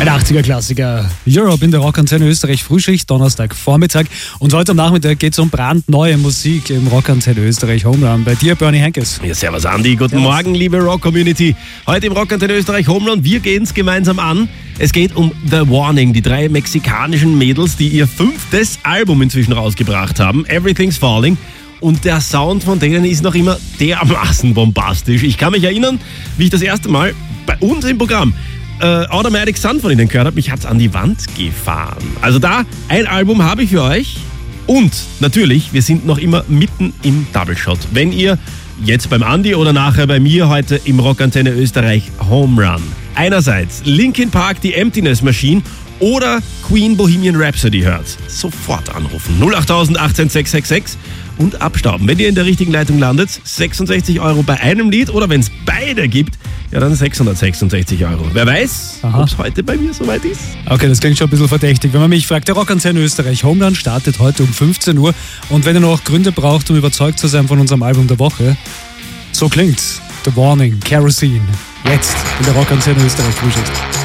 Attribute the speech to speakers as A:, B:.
A: Ein 80er-Klassiker. Europe in der Rockantenne Österreich, Frühschicht, Donnerstag Vormittag. Und heute am Nachmittag geht es um brandneue Musik im Rockantenne Österreich Home Run. Bei dir, Bernie Henkes.
B: Ja, servus Andi, guten Morgen, liebe Rock-Community. Heute im Rockantenne Österreich Home Run, wir gehen es gemeinsam an. Es geht um The Warning, die 3 mexikanischen Mädels, die ihr 5. Album inzwischen rausgebracht haben, Everything's Falling. Und der Sound von denen ist noch immer dermaßen bombastisch. Ich kann mich erinnern, wie ich das erste Mal bei uns im Programm Automatic Sun von ihnen gehört habe, mich hat's an die Wand gefahren. Also da, ein Album habe ich für euch. Und natürlich, wir sind noch immer mitten im Double Shot. Wenn ihr jetzt beim Andi oder nachher bei mir heute im Rockantenne Österreich Home Run einerseits Linkin Park, die Emptiness Machine oder Queen Bohemian Rhapsody hört, sofort anrufen. 08000 18 666 und abstauben. Wenn ihr in der richtigen Leitung landet, 66 € bei einem Lied oder wenn es beide gibt, ja dann 666 €. Wer weiß, ob es heute bei mir soweit ist?
A: Okay, das klingt schon ein bisschen verdächtig. Wenn man mich fragt, der Rockantenne Österreich Home Run startet heute um 15 Uhr. Und wenn ihr noch Gründe braucht, um überzeugt zu sein von unserem Album der Woche, so klingt's. The Warning, Kerosene. Jetzt in der Rockantenne Österreich Frühschicht.